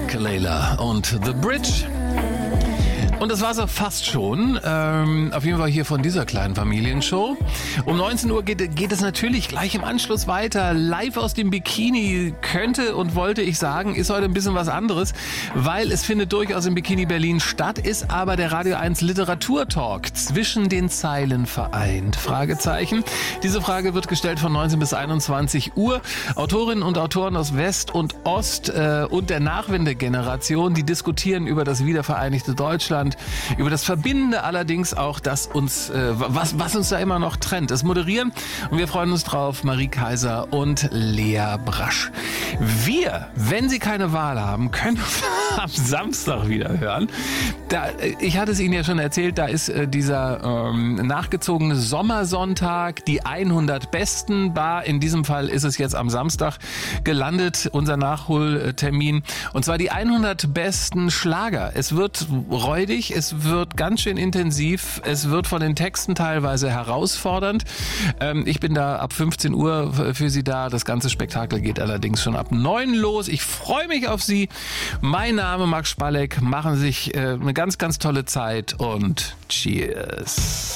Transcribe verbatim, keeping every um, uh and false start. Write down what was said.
Kelela und The Bridge. Und das war's auch fast schon. Ähm, auf jeden Fall hier von dieser kleinen Familienshow. Um neunzehn Uhr geht, geht es natürlich gleich im Anschluss weiter. Live aus dem Bikini könnte und wollte ich sagen, ist heute ein bisschen was anderes, weil es findet durchaus im Bikini Berlin statt, ist aber der Radio eins Literaturtalk zwischen den Zeilen vereint. Fragezeichen. Diese Frage wird gestellt von neunzehn bis einundzwanzig Uhr. Autorinnen und Autoren aus West und Ost äh, und der Nachwendegeneration, die diskutieren über das wiedervereinigte Deutschland, über das Verbindende allerdings auch, das uns, äh, was, was uns da immer noch trennt. Das moderieren und wir freuen uns drauf, Marie Kaiser und Lea Brasch. Wir, wenn Sie keine Wahl haben, können uns am Samstag wieder hören. Da, ich hatte es Ihnen ja schon erzählt, da ist äh, dieser ähm, nachgezogene Sommersonntag, die hundert Besten Bar. In diesem Fall ist es jetzt am Samstag gelandet, unser Nachholtermin. Und zwar die hundert besten Schlager. Es wird räudig. Es wird ganz schön intensiv. Es wird von den Texten teilweise herausfordernd. Ähm, ich bin da ab fünfzehn Uhr für Sie da. Das ganze Spektakel geht allerdings schon ab neun los. Ich freue mich auf Sie. Mein Name Max Spalleck. Machen Sie sich äh, eine ganz, ganz tolle Zeit und Cheers.